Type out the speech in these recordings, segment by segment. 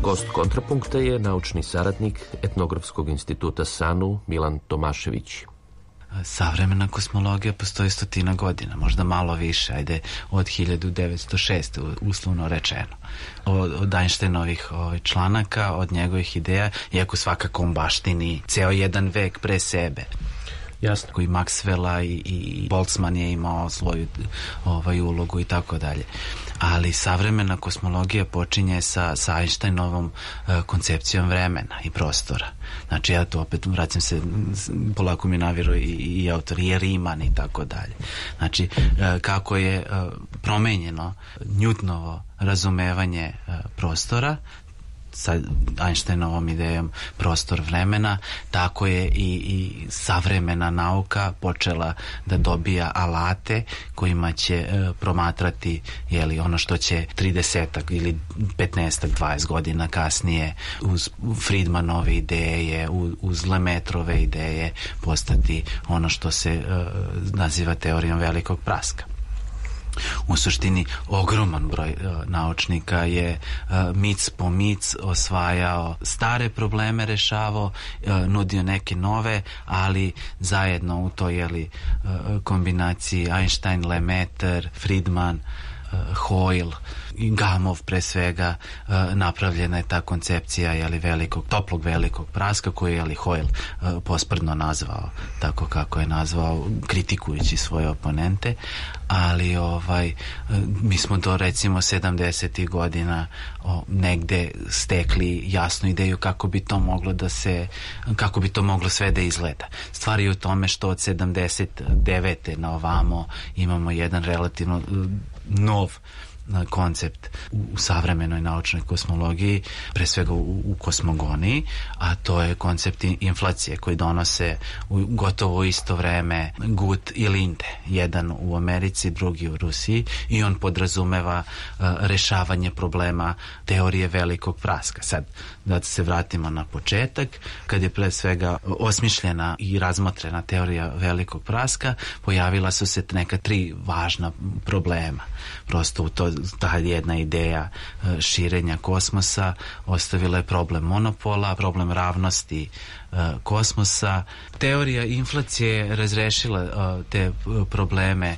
Gost Kontrapunkta je naučni saradnik Etnografskog instituta SANU Milan Tomašević. Savremena kosmologija postoji 100 godina, možda malo više, ajde od 1906. uslovno rečeno. Od Einsteinovih članaka, od njegovih ideja, iako svakako on baštini ceo jedan vek pre sebe. Jasno. Koji Maxwella i Boltzmann je imao svoju ulogu i tako dalje. Ali savremena kosmologija počinje sa Einsteinovom koncepcijom vremena i prostora. Znači ja tu opet vraćam se, polako mi naviru i autor, i Riemann i tako dalje. Znači kako je promenjeno Newtonovo razumevanje prostora sa Einsteinovom idejom prostor vremena, tako je i savremena nauka počela da dobija alate kojima će promatrati ono što će 30 ili 15-20 godina kasnije uz Friedmanove ideje, uz Lemaîtrove ideje postati ono što se naziva teorijom velikog praska. U suštini ogroman broj naučnika je mic po mic osvajao stare probleme, rešavao, nudio neke nove, ali zajedno u toj kombinaciji Einstein, Lemaitre, Friedman, Hoyle i Gamow pre svega napravljena je ta koncepcija toplog velikog praska koju je Hoyle posprdno nazvao tako kako je nazvao, kritikujući svoje oponente, ali mi smo do recimo 70. godina negde stekli jasnu ideju kako bi to moglo sve da izgleda. Stvar je u tome što od 79. na ovamo imamo jedan relativno nov koncept u savremenoj naučnoj kosmologiji, pre svega u kosmogoniji, a to je koncept inflacije koji donose u gotovo isto vreme Gut i Linde, jedan u Americi, drugi u Rusiji, i on podrazumeva rešavanje problema teorije velikog praska. Sad, da se vratimo na početak, kad je pre svega osmišljena i razmotrena teorija velikog praska, pojavila su se neka 3 važna problema. Prosto ta jedna ideja širenja kosmosa ostavila je problem monopola, problem ravnosti kosmosa. Teorija inflacije je razrešila te probleme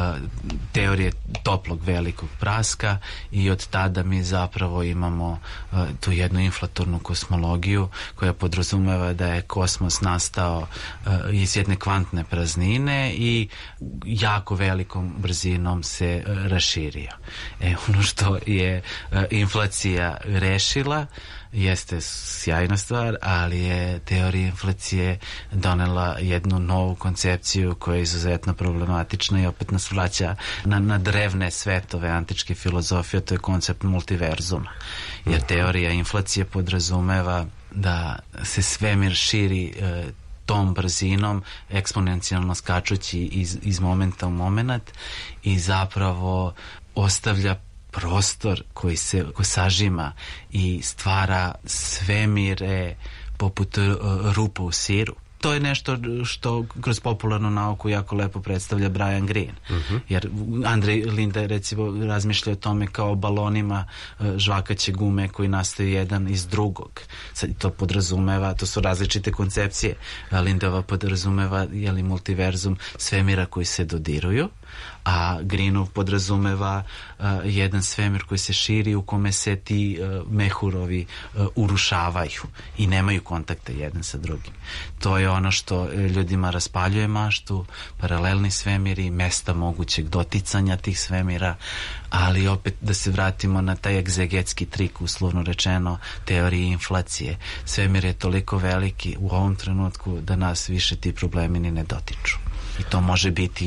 teorije toplog velikog praska i od tada mi zapravo imamo tu jednu inflatornu kosmologiju koja podrazumeva da je kosmos nastao iz jedne kvantne praznine i jako velikom brzinom se raširio. Ono što je inflacija rešila jeste sjajna stvar, ali je teorija inflacije donela jednu novu koncepciju koja je izuzetno problematična i opet nas vraća na drevne svetove antičke filozofije, to je koncept multiverzuma. Jer teorija inflacije podrazumeva da se svemir širi tom brzinom, eksponencijalno skačući iz momenta u moment i zapravo ostavlja prostor koji sažima i stvara svemire poput rupa u siru. To je nešto što kroz popularnu nauku jako lepo predstavlja Brian Greene. Jer Andrej Linde recimo razmišlja o tome kao balonima žvakaće gume koji nastaju jedan iz drugog. Sad to podrazumeva, to su različite koncepcije. Lindova podrazumeva multiverzum svemira koji se dodiruju, a Greenov podrazumeva jedan svemir koji se širi u kome se ti mehurovi urušavaju i nemaju kontakta jedan sa drugim. To je ono što ljudima raspaljuje maštu, paralelni svemiri, mesta mogućeg doticanja tih svemira, ali opet da se vratimo na taj egzegetski trik, uslovno rečeno, teorije inflacije. Svemir je toliko veliki u ovom trenutku da nas više ti problemi ni ne dotiču. I to može biti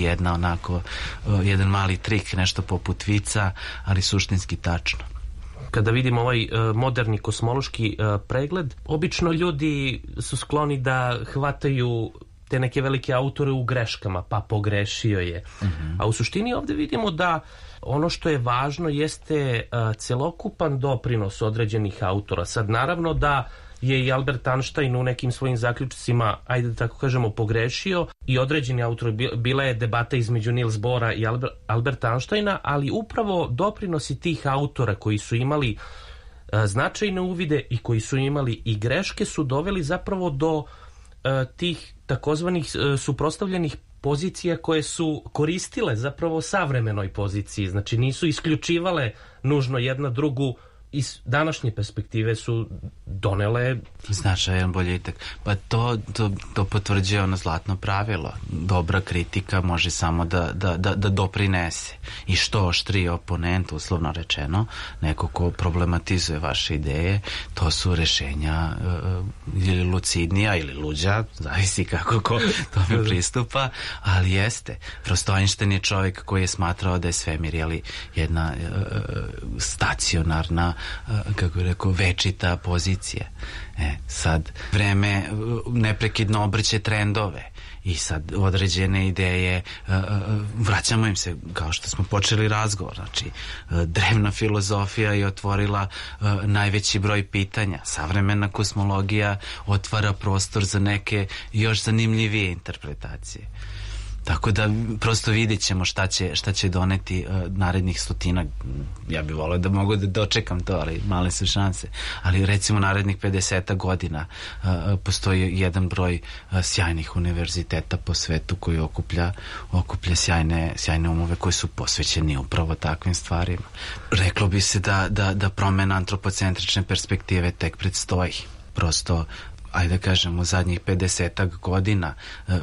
jedan mali trik, nešto poput vica, ali suštinski tačno. Kada vidimo ovaj moderni kosmološki pregled, obično ljudi su skloni da hvataju te neke velike autore u greškama, pa pogrešio je. A u suštini ovdje vidimo da ono što je važno jeste celokupan doprinos određenih autora. Sad naravno da je i Albert Einstein u nekim svojim zaključcima, ajde da tako kažemo, pogrešio i određeni autor, bila je debata između Niels Bohra i Alberta Einsteina, ali upravo doprinosi tih autora koji su imali značajne uvide i koji su imali i greške su doveli zapravo do tih takozvanih suprotstavljenih pozicija koje su koristile zapravo savremenoj poziciji, znači nisu isključivale nužno jedna drugu. Iz današnje perspektive su donele značajan boljitak. Pa to potvrđuje ono zlatno pravilo. Dobra kritika može samo da doprinese. I što oštriji oponent, uslovno rečeno, neko ko problematizuje vaše ideje, to su rešenja ili lucidnija ili luđa, zavisi kako ko tome pristupa, ali jeste. Prosto Einstein je čovjek koji je smatrao da je svemir jedna stacionarna, kako bih rekao, večita pozicija. Sad vreme neprekidno obrće trendove i sad određene ideje vraćamo im se, kao što smo počeli razgovor, znači drevna filozofija je otvorila najveći broj pitanja, savremena kosmologija otvara prostor za neke još zanimljivije interpretacije. Tako da prosto vidjet ćemo šta će doneti narednih 100. Ja bih volio da mogu da dočekam to, ali male su šanse. Ali recimo narednih 50 godina postoji jedan broj sjajnih univerziteta po svetu koji okuplja sjajne umove koji su posvećeni upravo takvim stvarima. Reklo bi se da promena antropocentrične perspektive tek predstoji. Prosto, ajde da kažem, u zadnjih 50 godina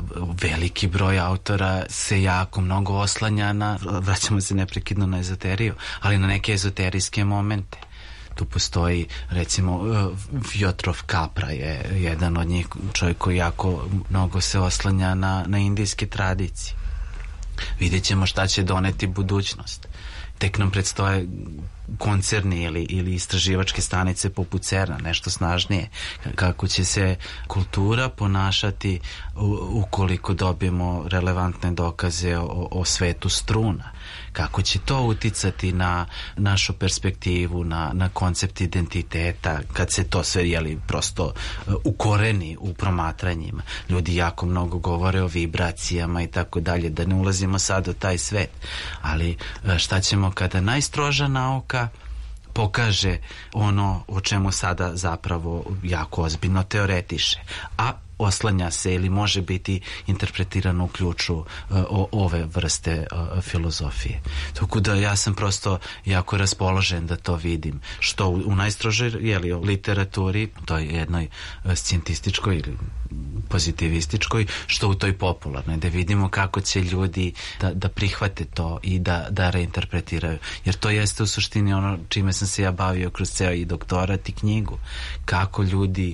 veliki broj autora se jako mnogo oslanja vraćamo se neprekidno na ezoteriju, ali na neke ezoterijske momente. Tu postoji, recimo, Fjotrov Kapra je jedan od njih, čovjek koji jako mnogo se oslanja na indijske tradicije. Vidjet ćemo šta će doneti budućnost. Tek nam predstoje koncerni ili istraživačke stanice poput CERN-a, nešto snažnije. Kako će se kultura ponašati ukoliko dobijemo relevantne dokaze o svetu struna. Kako će to uticati na našu perspektivu, na koncept identiteta, kad se to sve prosto ukoreni u promatranjima. Ljudi jako mnogo govore o vibracijama i tako dalje, da ne ulazimo sad u taj svet. Ali šta ćemo kada najstroža nauka pokaže ono o čemu sada zapravo jako ozbiljno teoretiše, a oslanja se ili može biti interpretirano u ključu ove vrste filozofije. Tako da ja sam prosto jako raspoložen da to vidim. Što u najstrožoj literaturi, to je jednoj scijentističkoj ili pozitivističkoj, što u toj popularnoj, da vidimo kako će ljudi da prihvate to i da reinterpretiraju. Jer to jeste u suštini ono čime sam se ja bavio kroz ceo i doktorat i knjigu. Kako ljudi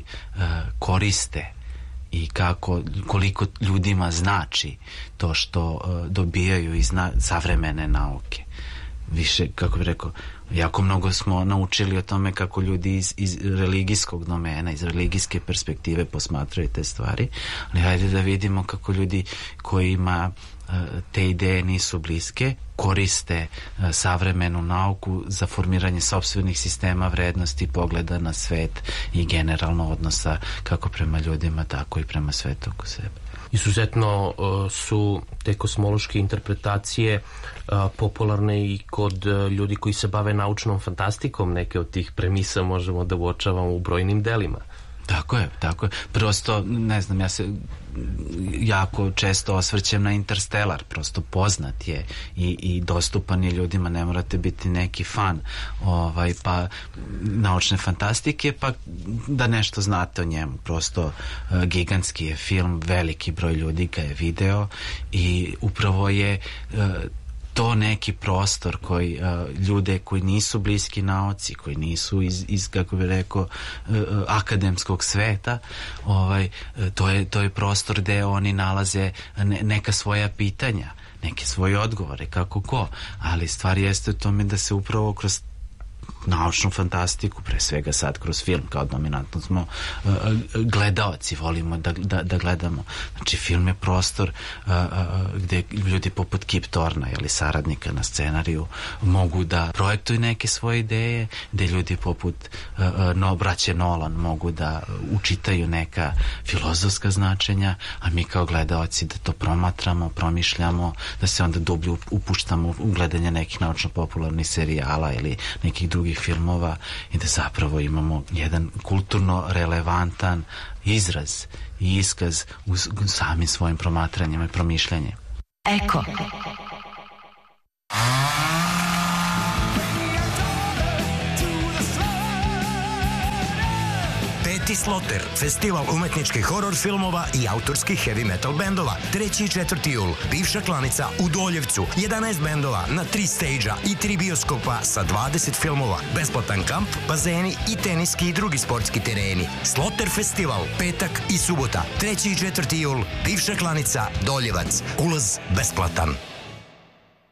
koriste i koliko ljudima znači to što dobijaju iz savremene nauke. Više, kako bih rekao, jako mnogo smo naučili o tome kako ljudi iz religijskog domena, iz religijske perspektive posmatraju te stvari, ali hajde da vidimo kako ljudi kojima te ideje nisu bliske koriste savremenu nauku za formiranje sopstvenih sistema vrednosti, pogleda na svet i generalno odnosa kako prema ljudima, tako i prema svetu oko sebe. Izuzetno su te kosmološke interpretacije popularne i kod ljudi koji se bave naučnom fantastikom. Neke od tih premisa možemo da uočavamo u brojnim delima. Tako je. Prosto, ne znam, ja se jako često osvrćem na Interstellar, prosto poznat je i dostupan je ljudima, ne morate biti neki fan pa naučne fantastike, pa da nešto znate o njemu. Prosto gigantski je film, veliki broj ljudi ga je video i upravo je to neki prostor koji ljude koji nisu bliski nauci, koji nisu iz kako bih rekao, akademskog sveta, to je prostor gde oni nalaze neka svoja pitanja, neke svoje odgovore, kako ko. Ali stvar jeste u tome da se upravo kroz naučnu fantastiku, pre svega sad kroz film, kao dominantno smo gledaoci, volimo da gledamo. Znači, film je prostor gde ljudi poput Kip Thorna ili saradnika na scenariju mogu da projektuju neke svoje ideje, gde ljudi poput braće Nolan mogu da učitaju neka filozofska značenja, a mi kao gledaoci da to promatramo, promišljamo, da se onda dublje upuštamo u gledanje nekih naučno-popularnih serijala ili nekih drugih tih filmova i da zapravo imamo jedan kulturno relevantan izraz i iskaz u samim svojim promatranjima i promišljanjima. Eko. Peti Sloter, festival umetničkih horor filmova i autorskih heavy metal bendova. 3. i 4. jul, bivša klanica u Doljevcu, 11 bendova na 3 stage-a i 3 bioskopa sa 20 filmova. Besplatan kamp, bazeni i teniski i drugi sportski tereni. Sloter festival, petak i subota. 3. i 4. jul, bivša klanica Doljevac. Ulaz besplatan.